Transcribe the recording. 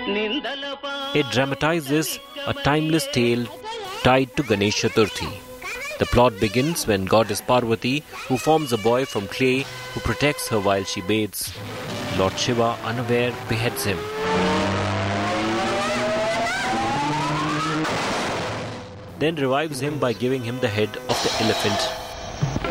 It dramatizes a timeless tale tied to Ganesh Chaturthi. The plot begins when goddess Parvati, who forms a boy from clay who protects her while she bathes. Lord Shiva, unaware, beheads him. Then revives him by giving him the head of the elephant.